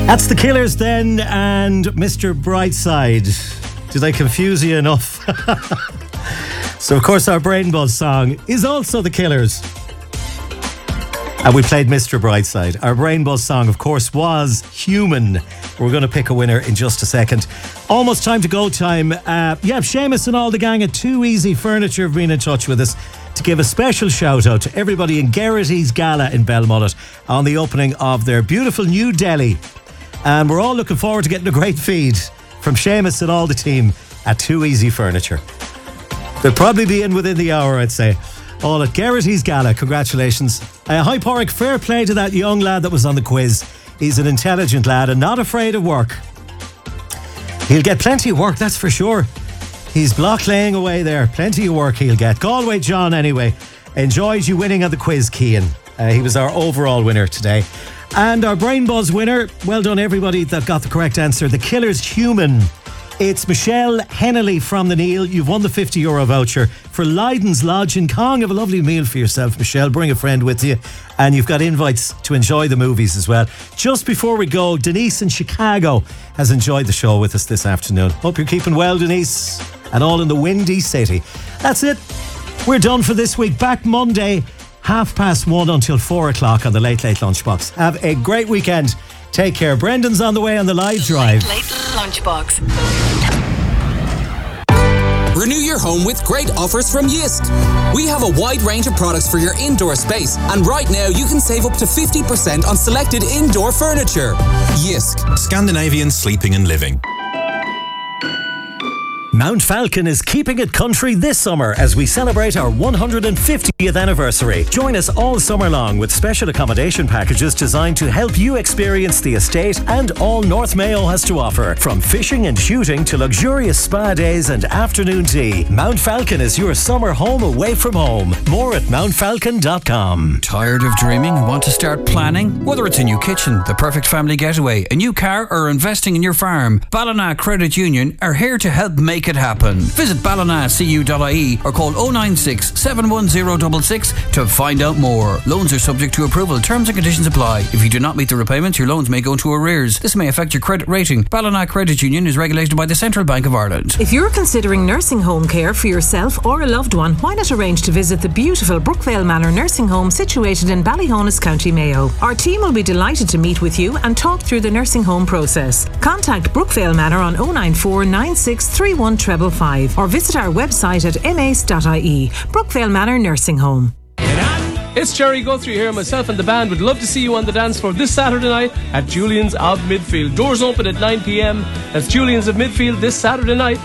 That's the Killers then, and Mr. Brightside. Did I confuse you enough? So, of course, our Brain Buzz song is also the Killers. And we played Mr. Brightside. Our Brain Buzz song, of course, was Human. We're going to pick a winner in just a second. Almost time to go time. Seamus and all the gang at Too Easy Furniture have been in touch with us to give a special shout out to everybody in Geraghty's Gala in Belmullet on the opening of their beautiful new deli. And we're all looking forward to getting a great feed from Seamus and all the team at Too Easy Furniture. They'll probably be in within the hour, I'd say. All at Geraghty's Gala. Congratulations. Hi, Porrick. Fair play to that young lad that was on the quiz. He's an intelligent lad and not afraid of work. He'll get plenty of work, that's for sure. He's block laying away there. Plenty of work he'll get. Galway John, anyway, enjoyed you winning on the quiz, Cian. He was our overall winner today. And our Brain Buzz winner, well done everybody that got the correct answer. The Killer's Human. It's Michelle Hennelly from the Neil. You've won the €50 voucher for Lydon's Lodge in Cong. Have a lovely meal for yourself, Michelle. Bring a friend with you. And you've got invites to enjoy the movies as well. Just before we go, Denise in Chicago has enjoyed the show with us this afternoon. Hope you're keeping well, Denise. And all in the Windy City. That's it. We're done for this week. Back Monday, 1:30 until 4 o'clock on the Late Late Lunchbox. Have a great weekend. Take care. Brendan's on the way on the live drive. Late Lunchbox. Renew your home with great offers from Jysk. We have a wide range of products for your indoor space, and right now you can save up to 50% on selected indoor furniture. Jysk. Scandinavian sleeping and living. Mount Falcon is keeping it country this summer as we celebrate our 150th anniversary. Join us all summer long with special accommodation packages designed to help you experience the estate and all North Mayo has to offer. From fishing and shooting to luxurious spa days and afternoon tea, Mount Falcon is your summer home away from home. More at mountfalcon.com. Tired of dreaming and want to start planning? Whether it's a new kitchen, the perfect family getaway, a new car, or investing in your farm, Ballina Credit Union are here to help make it happen. Visit ballinacu.ie or call 096 710 66 to find out more. Loans are subject to approval. Terms and conditions apply. If you do not meet the repayments, your loans may go into arrears. This may affect your credit rating. Ballina Credit Union is regulated by the Central Bank of Ireland. If you're considering nursing home care for yourself or a loved one, why not arrange to visit the beautiful Brookvale Manor Nursing Home situated in Ballyhonus, County Mayo. Our team will be delighted to meet with you and talk through the nursing home process. Contact Brookvale Manor on 094 96 31 555 or visit our website at mace.ie. Brookvale Manor Nursing Home. It's Jerry Guthrie here. Myself and the band would love to see you on the dance floor this Saturday night at Julian's of Midfield. Doors open at 9 p.m. That's Julian's of Midfield this Saturday night.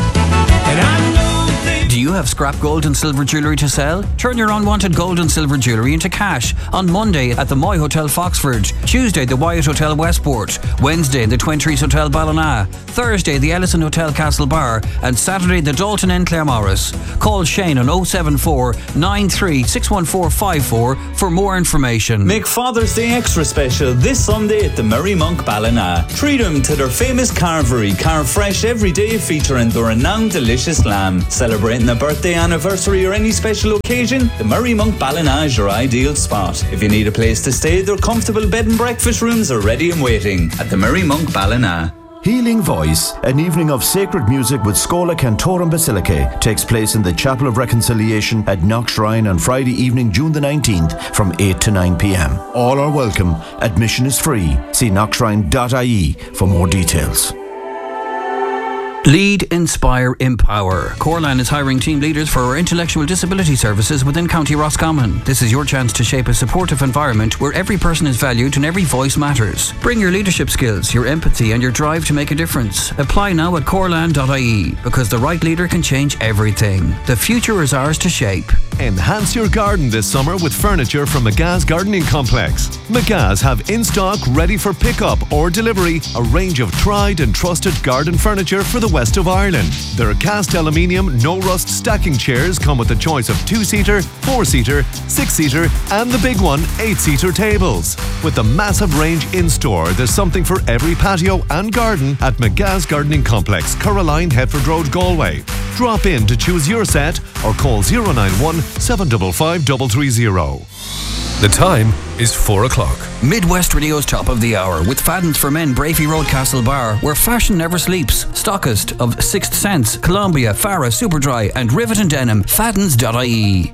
Do you have scrap gold and silver jewellery to sell? Turn your unwanted gold and silver jewellery into cash on Monday at the Moy Hotel Foxford, Tuesday the Wyatt Hotel Westport, Wednesday the Twin Trees Hotel Ballina, Thursday the Ellison Hotel Castlebar, and Saturday the Dalton Inn Claremorris. Call Shane on 074 93 61454 for more information. Make Father's Day extra special this Sunday at the Merry Monk Ballina. Treat them to their famous carvery, carved fresh every day featuring the renowned delicious lamb. Celebrating a birthday, anniversary or any special occasion, the Merry Monk Ballina is your ideal spot. If you need a place to stay, their comfortable bed and breakfast rooms are ready and waiting at the Merry Monk Ballina. Healing Voice, an evening of sacred music with Schola Cantorum Basilicae, takes place in the Chapel of Reconciliation at Knock Shrine on Friday evening, June the 19th from 8 to 9 p.m. All are welcome. Admission is free. See knockshrine.ie for more details. Lead, Inspire, Empower. Corlan is hiring team leaders for our intellectual disability services within County Roscommon. This is your chance to shape a supportive environment where every person is valued and every voice matters. Bring your leadership skills, your empathy and your drive to make a difference. Apply now at corlan.ie because the right leader can change everything. The future is ours to shape. Enhance your garden this summer with furniture from McGa's Gardening Complex. McGa's have in stock, ready for pickup or delivery, a range of tried and trusted garden furniture for the west of Ireland. Their cast aluminium, no rust stacking chairs come with a choice of 2-seater, 4-seater, 6-seater and the big one, 8-seater tables. With the massive range in store, there's something for every patio and garden at McGa's Gardening Complex, Caroline, Hetford Road, Galway. Drop in to choose your set or call 091 755 330. The time is 4 o'clock. Midwest Radio's top of the hour with Fadden's for Men, Brafey Road, Castle Bar, where fashion never sleeps. Stockist of Sixth Sense, Columbia, Farah, Superdry and Rivet and Denim. Faddens.ie.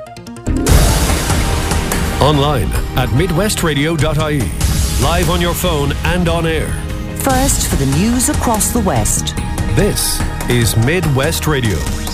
Online at midwestradio.ie. Live on your phone and on air. First for the news across the West. This is Midwest Radio.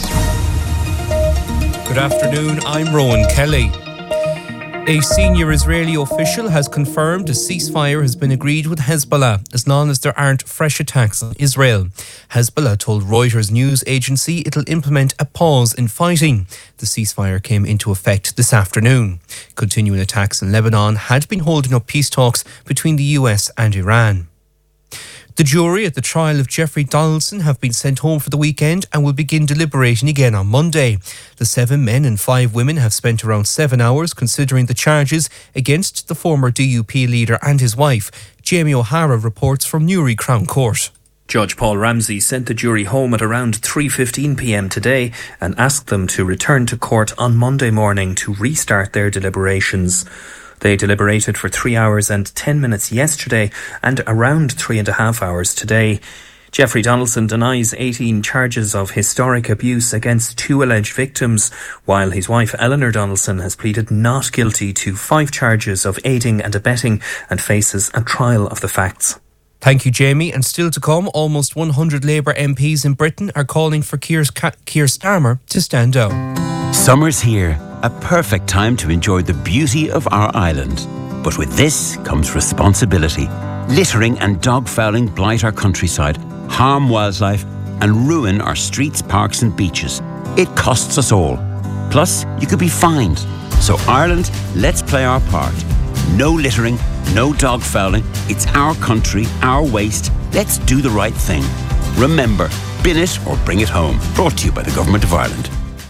Good afternoon, I'm Rowan Kelly. A senior Israeli official has confirmed a ceasefire has been agreed with Hezbollah as long as there aren't fresh attacks on Israel. Hezbollah told Reuters news agency it'll implement a pause in fighting. The ceasefire came into effect this afternoon. Continuing attacks in Lebanon had been holding up peace talks between the US and Iran. The jury at the trial of Jeffrey Donaldson have been sent home for the weekend and will begin deliberating again on Monday. The 7 men and 5 women have spent around 7 hours considering the charges against the former DUP leader and his wife. Jamie O'Hara reports from Newry Crown Court. Judge Paul Ramsey sent the jury home at around 3:15 p.m. today and asked them to return to court on Monday morning to restart their deliberations. They deliberated for 3 hours and 10 minutes yesterday and around 3.5 hours today. Jeffrey Donaldson denies 18 charges of historic abuse against 2 alleged victims, while his wife Eleanor Donaldson has pleaded not guilty to 5 charges of aiding and abetting and faces a trial of the facts. Thank you, Jamie. And still to come, almost 100 Labour MPs in Britain are calling for Keir Starmer to stand down. Summer's here, a perfect time to enjoy the beauty of our island. But with this comes responsibility. Littering and dog fouling blight our countryside, harm wildlife and ruin our streets, parks and beaches. It costs us all. Plus, you could be fined. So Ireland, let's play our part. No littering, no dog fouling. It's our country, our waste. Let's do the right thing. Remember, bin it or bring it home. Brought to you by the Government of Ireland.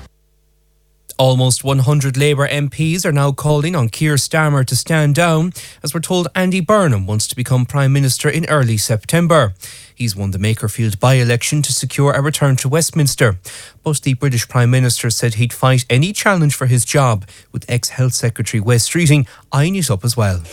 Almost 100 Labour MPs are now calling on Keir Starmer to stand down, as we're told Andy Burnham wants to become Prime Minister in early September. He's won the Makerfield by-election to secure a return to Westminster. But the British Prime Minister said he'd fight any challenge for his job, with ex-Health Secretary Wes Streeting eyeing it up as well.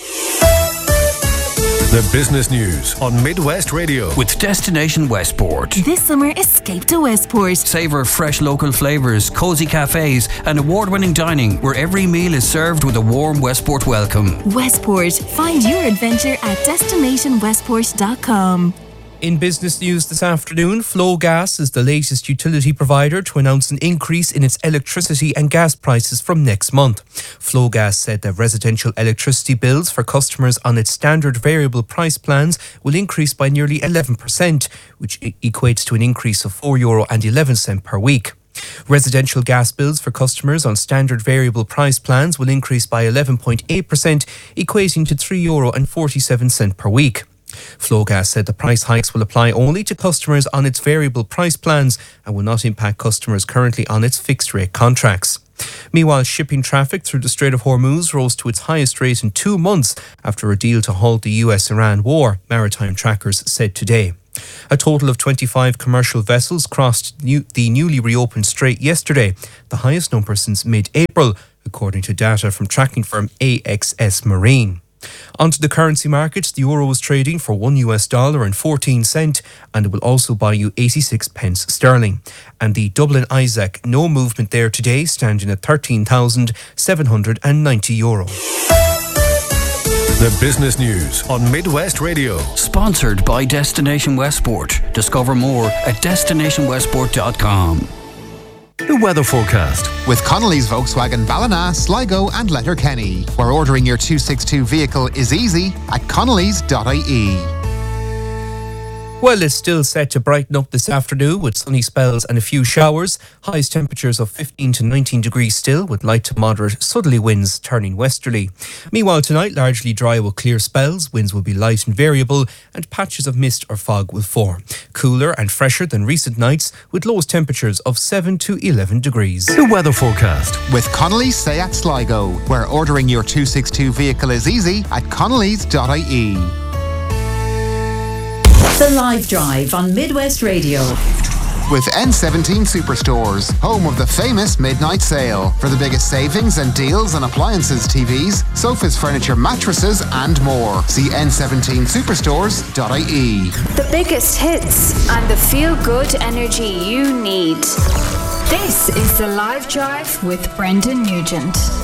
The business news on Midwest Radio with Destination Westport. This summer, escape to Westport. Savour fresh local flavours, cosy cafes and award-winning dining where every meal is served with a warm Westport welcome. Westport. Find your adventure at destinationwestport.com. In business news this afternoon, Flowgas is the latest utility provider to announce an increase in its electricity and gas prices from next month. Flowgas said that residential electricity bills for customers on its standard variable price plans will increase by nearly 11%, which equates to an increase of €4.11 per week. Residential gas bills for customers on standard variable price plans will increase by 11.8%, equating to €3.47 per week. Flowgas said the price hikes will apply only to customers on its variable price plans and will not impact customers currently on its fixed rate contracts. Meanwhile, shipping traffic through the Strait of Hormuz rose to its highest rate in 2 months after a deal to halt the US-Iran war, maritime trackers said today. A total of 25 commercial vessels crossed the newly reopened strait yesterday, the highest number since mid-April, according to data from tracking firm AXS Marine. Onto the currency markets, the euro is trading for $1.14 and it will also buy you 86 pence sterling. And the Dublin Isaac, no movement there today, standing at €13,790. The business news on Midwest Radio. Sponsored by Destination Westport. Discover more at destinationwestport.com. The weather forecast with Connolly's Volkswagen Ballina, Sligo and Letterkenny, where ordering your 262 vehicle is easy at connolly's.ie. Well, it's still set to brighten up this afternoon with sunny spells and a few showers. Highest temperatures of 15 to 19 degrees still, with light to moderate southerly winds turning westerly. Meanwhile, tonight largely dry with clear spells. Winds will be light and variable, and patches of mist or fog will form. Cooler and fresher than recent nights, with lowest temperatures of 7 to 11 degrees. The weather forecast with Connolly's Seat Sligo, where ordering your 262 vehicle is easy at connolly's.ie. The Live Drive on Midwest Radio. with N17 Superstores, home of the famous midnight sale. For the biggest savings and deals on appliances, TVs, sofas, furniture, mattresses and more. See n17superstores.ie. The biggest hits and the feel-good energy you need. This is The Live Drive with Brendan Nugent.